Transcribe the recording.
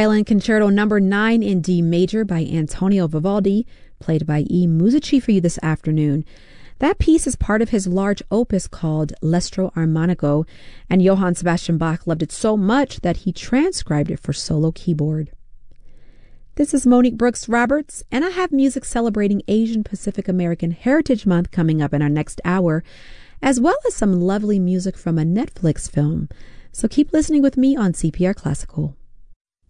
Violin Concerto Number 9 in D major by Antonio Vivaldi, played by E. Musici for you this afternoon. That piece is part of his large opus called L'Estro Armonico, and Johann Sebastian Bach loved it so much that he transcribed it for solo keyboard. This is Monique Brooks Roberts, and I have music celebrating Asian Pacific American Heritage Month coming up in our next hour, as well as some lovely music from a Netflix film. So keep listening with me on CPR Classical.